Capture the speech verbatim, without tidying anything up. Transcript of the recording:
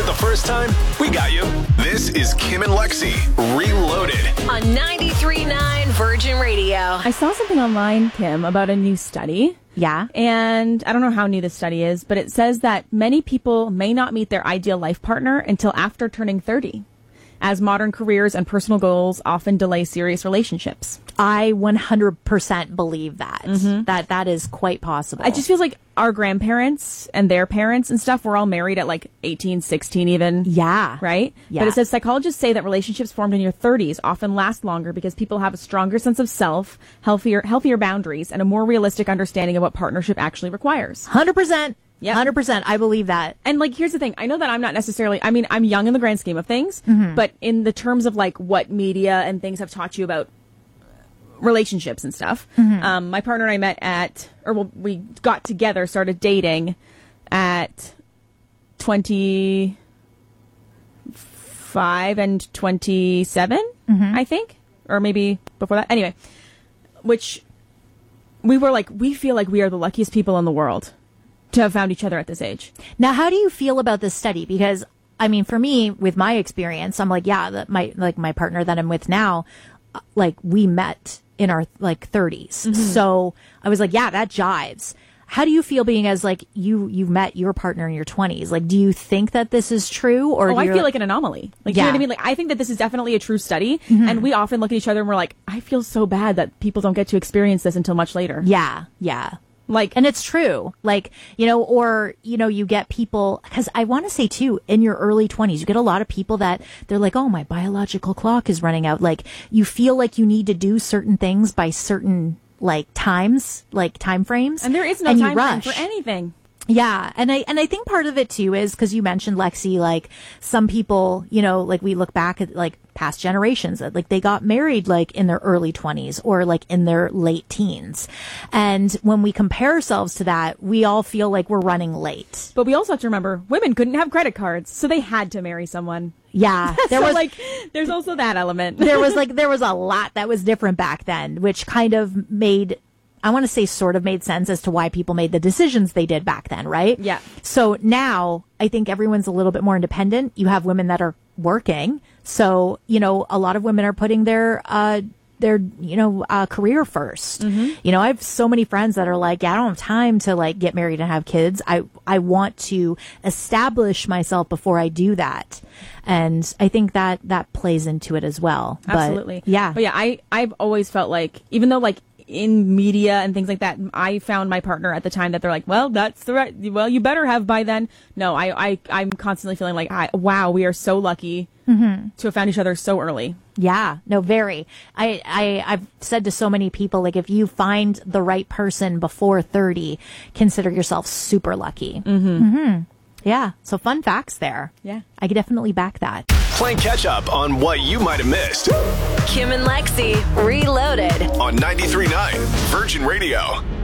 it the first time? We got you. This is Kim and Lexi, Reloaded. On ninety-three point nine Virgin Radio. I saw something online, Kim, about a new study. Yeah. And I don't know how new this study is, but it says that many people may not meet their ideal life partner until after turning thirty, as modern careers and personal goals often delay serious relationships. I one hundred percent believe that. Mm-hmm. That that is quite possible. It just feels like our grandparents and their parents and stuff were all married at like eighteen, sixteen even. Yeah. Right? Yeah. But it says psychologists say that relationships formed in your thirties often last longer because people have a stronger sense of self, healthier, healthier boundaries, and a more realistic understanding of what partnership actually requires. one hundred percent. Yeah. one hundred percent. I believe that. And like, here's the thing. I know that I'm not necessarily, I mean, I'm young in the grand scheme of things, Mm-hmm. but in the terms of like what media and things have taught you about relationships and stuff, Mm-hmm. um, my partner and I met at, or well, we got together, started dating at twenty-five and twenty-seven, Mm-hmm. I think, or maybe before that. Anyway, which we were like, we feel like we are the luckiest people in the world to have found each other at this age. Now, how do you feel about this study? Because, I mean, for me, with my experience, I'm like, yeah, that my like my partner that I'm with now, uh, like we met in our like thirties. Mm-hmm. So I was like, yeah, that jives. How do you feel being as like you you met your partner in your twenties? Like, do you think that this is true, or Oh, do I you feel like an anomaly. Like, you Yeah. know what I mean? Like, I think that this is definitely a true study, Mm-hmm. and we often look at each other and we're like, I feel so bad that people don't get to experience this until much later. yeah, yeah. Like, And it's true. Like, you know, or, you know, you get people, because I want to say too, in your early twenties, you get a lot of people that they're like, oh, my biological clock is running out. Like, you feel like you need to do certain things by certain, like, times, like, time frames. and there is no and you time frame rush. for anything. Yeah. And I, and I think part of it too is because you mentioned, Lexi, like some people, you know, like we look back at like past generations that like they got married like in their early twenties or like in their late teens. And when we compare ourselves to that, we all feel like we're running late. But we also have to remember, women couldn't have credit cards, so they had to marry someone. Yeah. There so, was like, there's also that element. there was like, there was a lot that was different back then, which kind of made, I want to say sort of made sense as to why people made the decisions they did back then, right? Yeah. So now I think everyone's a little bit more independent. You have women that are working. So, you know, a lot of women are putting their, uh, their, you know, uh, career first. Mm-hmm. You know, I have so many friends that are like, yeah, I don't have time to like get married and have kids. I, I want to establish myself before I do that. And I think that that plays into it as well. But, Absolutely. yeah. But yeah, I, I've always felt like, even though like in media and things like that, I found my partner at the time that they're like, well, that's the right, well, you better have by then. No, I, I, I'm constantly feeling like, I, wow, we are so lucky Mm-hmm. to have found each other so early. Yeah, no, very. I, I, I've said to so many people, like, if you find the right person before thirty, consider yourself super lucky. Mm-hmm. Mm-hmm. Yeah. So fun facts there. Yeah. I could definitely back that. Playing catch up on what you might have missed Kim and Lexi, Reloaded. on ninety-three point nine Virgin Radio.